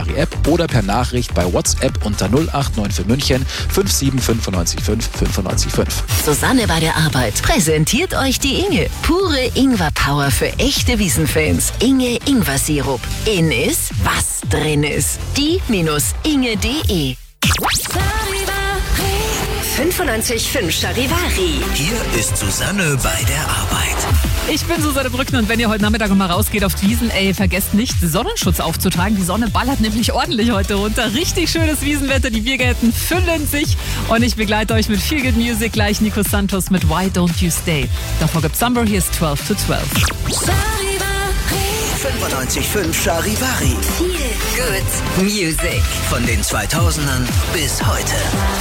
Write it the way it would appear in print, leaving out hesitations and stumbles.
Charivari-App oder per Nachricht bei WhatsApp unter 089 für München 57595 955. Susanne bei der Arbeit präsentiert euch die Inge. Pure Ingwer-Power für echte Wiesenfans. Inge Ingwer-Sirup. In ist, was drin ist. Die-inge.de 95.5 Charivari. Hier ist Susanne bei der Arbeit. Ich bin Susanne Brückner und wenn ihr heute Nachmittag mal rausgeht auf die Wiesen, vergesst nicht, Sonnenschutz aufzutragen. Die Sonne ballert nämlich ordentlich heute runter. Richtig schönes Wiesenwetter, die Biergärten füllen sich und ich begleite euch mit Feel Good Music, gleich Nico Santos mit Why Don't You Stay. Davor gibt's Summer, hier ist 12 to 12. 95.5 Charivari. Feel Good Music. Von den 2000ern bis heute.